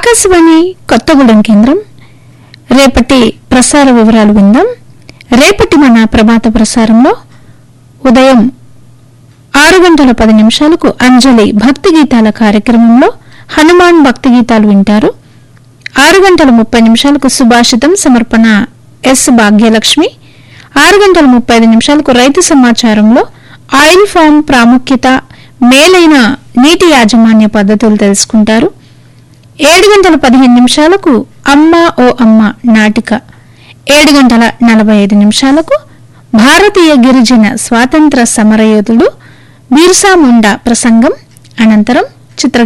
ఆకాశవాణి కొత్తగూడెం కేంద్రం రేపటి ప్రసార వివరాలు విందాం. రేపటి మన ప్రభాత ప్రసారంలో ఉదయం 6:10 అంజలి భక్తి గీతాల కార్యక్రమంలో హనుమాన్ భక్తి గీతాలు వింటారు. 6:30 సుభాషితం సమర్పణ ఎస్ భాగ్యలక్ష్మి. 6:35 రైతు సమాచారంలో ఆయిల్ ఫామ్ ప్రాముఖ్యత, మేలైన నీటి యాజమాన్య పద్ధతులు తెలుసుకుంటారు. 7:15 అమ్మా ఓ అమ్మ నాటిక. 7:45 భారతీయ గిరిజన స్వాతంత్ర సమరయోధుడు బిర్సా ముండా ప్రసంగం. అనంతరం చిత్ర